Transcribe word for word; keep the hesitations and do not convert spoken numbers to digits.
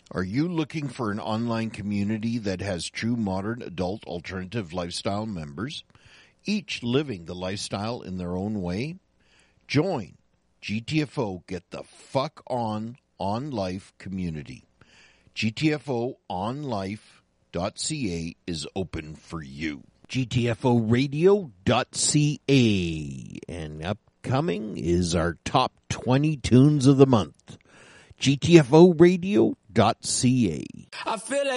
Are you looking for an online community that has true modern adult alternative lifestyle members, each living the lifestyle in their own way? Join G T F O Get the Fuck On On Life community. G T F O on life dot c a is open for you. G T F O radio dot c a. And upcoming is our top twenty tunes of the month. G T F O radio dot c a. I feel like